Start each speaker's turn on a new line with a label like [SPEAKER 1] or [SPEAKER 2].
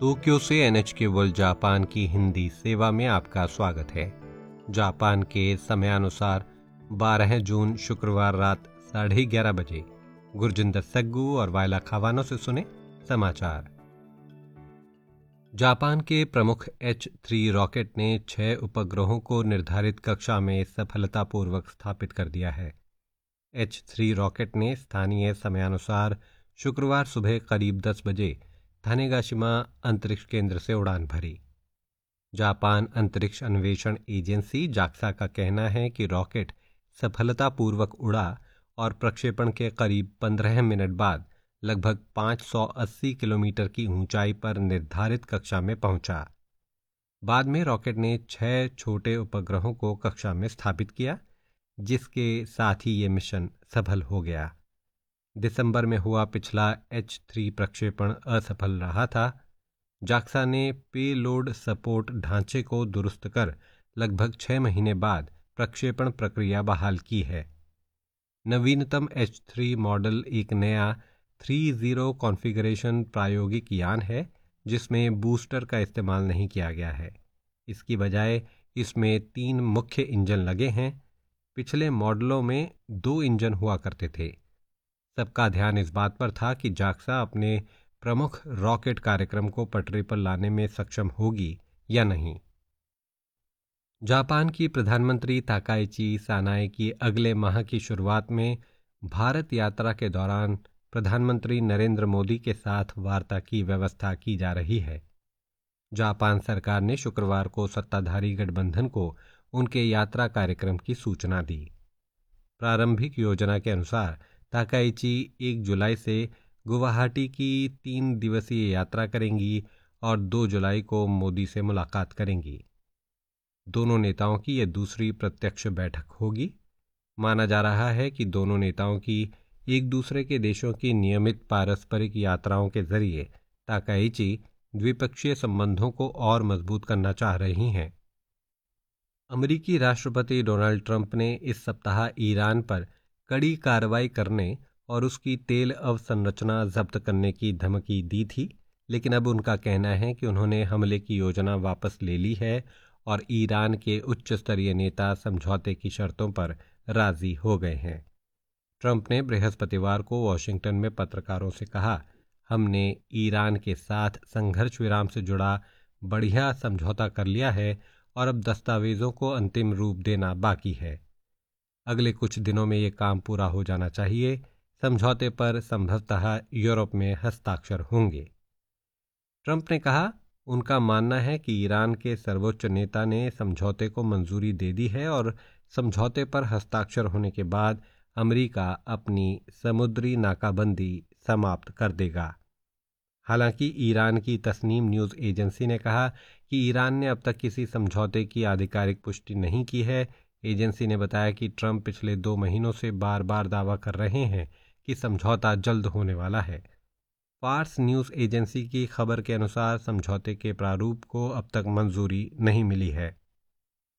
[SPEAKER 1] Tokyo से NHK world Japan की हिंदी सेवा में आपका स्वागत है। जापान के समयानुसार 12 जून शुक्रवार रात 11:30 बजे गुरजिंदर सग्गू और वायला खावानो से सुने समाचार। जापान के प्रमुख H-3 रॉकेट ने 6 उपग्रहों को निर्धारित कक्षा में सफलतापूर्वक स्थापित कर दिया है। H-3 रॉकेट ने स्थानीय समयानुसार शुक्रवार सुबह करीब 10 बजे थानेगाशिमा अंतरिक्ष केंद्र से उड़ान भरी। जापान अंतरिक्ष अन्वेषण एजेंसी जाक्सा का कहना है कि रॉकेट सफलतापूर्वक उड़ा और प्रक्षेपण के करीब 15 मिनट बाद लगभग 580 किलोमीटर की ऊंचाई पर निर्धारित कक्षा में पहुंचा। बाद में रॉकेट ने 6 छोटे उपग्रहों को कक्षा में स्थापित किया, जिसके साथ ही ये मिशन सफल हो गया। दिसंबर में हुआ पिछला H-3 प्रक्षेपण असफल रहा था। जाक्सा ने पेलोड सपोर्ट ढांचे को दुरुस्त कर लगभग 6 महीने बाद प्रक्षेपण प्रक्रिया बहाल की है। नवीनतम H-3 मॉडल एक नया 3.0 कॉन्फ़िगरेशन प्रायोगिक यान है, जिसमें बूस्टर का इस्तेमाल नहीं किया गया है। इसकी बजाय इसमें 3 मुख्य इंजन लगे हैं। पिछले मॉडलों में 2 इंजन हुआ करते थे। सबका ध्यान इस बात पर था कि जाक्सा अपने प्रमुख रॉकेट कार्यक्रम को पटरी पर लाने में सक्षम होगी या नहीं। जापान की प्रधानमंत्री ताकाइची सानाए की अगले माह की शुरुआत में भारत यात्रा के दौरान प्रधानमंत्री नरेंद्र मोदी के साथ वार्ता की व्यवस्था की जा रही है। जापान सरकार ने शुक्रवार को सत्ताधारी गठबंधन को उनके यात्रा कार्यक्रम की सूचना दी। प्रारंभिक योजना के अनुसार ताकाइची 1 जुलाई से गुवाहाटी की 3 दिवसीय यात्रा करेंगी और 2 जुलाई को मोदी से मुलाकात करेंगी। दोनों नेताओं की यह दूसरी प्रत्यक्ष बैठक होगी। माना जा रहा है कि दोनों नेताओं की एक दूसरे के देशों की नियमित पारस्परिक यात्राओं के जरिए ताकाइची द्विपक्षीय संबंधों को और मजबूत करना चाह रही हैं। अमेरिकी राष्ट्रपति डोनाल्ड ट्रंप ने इस सप्ताह ईरान पर कड़ी कार्रवाई करने और उसकी तेल अवसंरचना जब्त करने की धमकी दी थी, लेकिन अब उनका कहना है कि उन्होंने हमले की योजना वापस ले ली है और ईरान के उच्च स्तरीय नेता समझौते की शर्तों पर राजी हो गए हैं। ट्रंप ने बृहस्पतिवार को वॉशिंगटन में पत्रकारों से कहा, हमने ईरान के साथ संघर्ष विराम से जुड़ा बढ़िया समझौता कर लिया है और अब दस्तावेजों को अंतिम रूप देना बाकी है। अगले कुछ दिनों में ये काम पूरा हो जाना चाहिए। समझौते पर संभवतः यूरोप में हस्ताक्षर होंगे। ट्रंप ने कहा, उनका मानना है कि ईरान के सर्वोच्च नेता ने समझौते को मंजूरी दे दी है और समझौते पर हस्ताक्षर होने के बाद अमेरिका अपनी समुद्री नाकाबंदी समाप्त कर देगा। हालांकि ईरान की तस्नीम न्यूज़ एजेंसी ने कहा कि ईरान ने अब तक किसी समझौते की आधिकारिक पुष्टि नहीं की है। एजेंसी ने बताया कि ट्रंप पिछले 2 महीनों से बार बार दावा कर रहे हैं कि समझौता जल्द होने वाला है। फार्स न्यूज़ एजेंसी की खबर के अनुसार समझौते के प्रारूप को अब तक मंजूरी नहीं मिली है।